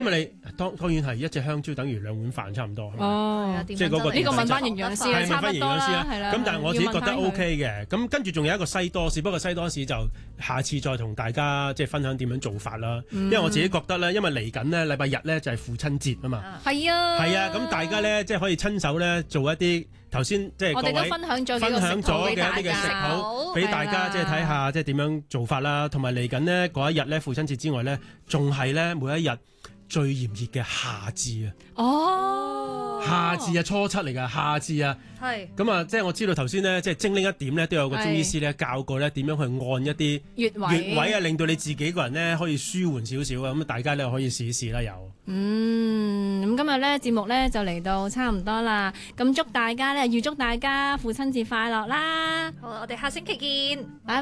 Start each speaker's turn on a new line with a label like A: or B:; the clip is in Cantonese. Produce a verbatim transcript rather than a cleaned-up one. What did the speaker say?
A: 因為你當當然係一隻香蕉等於兩碗飯差唔多。
B: 哦，
A: 即係嗰個
B: 呢個問翻營養師，差唔多啦，係啦。
A: 咁但係我自己覺得 O K 嘅。咁跟住仲有一個西多士，不過西多士就下次再同大家即係分享點樣做法啦。
B: 嗯、
A: 因為我自己覺得咧，因為嚟緊呢禮拜日咧就係父親節啊嘛。
B: 係啊。
A: 係啊，咁大家咧即係可以親手咧做一啲頭先即係各位
B: 我哋都分享咗
A: 分享咗嘅一啲嘅食譜俾大家，即係睇下即係點樣做法啦。同埋嚟緊呢嗰一日咧父親節之外咧，仲係咧每一日最炎熱嘅夏至啊！
B: 哦，
A: 夏至啊，初七嚟㗎，夏至啊，
B: 係
A: 咁啊，即係我知道頭先咧，即係精靈一點咧，都有個中醫師咧教過咧點樣去按一啲
B: 穴位，
A: 穴位啊，令到你自己個人咧可以舒緩少少啊！咁大家咧可以試一試啦，有。
B: 嗯，咁今日咧節目咧就嚟到差唔多啦，咁祝大家咧預祝大家父親節快樂啦！
C: 好，我哋下星期見，
B: 拜拜。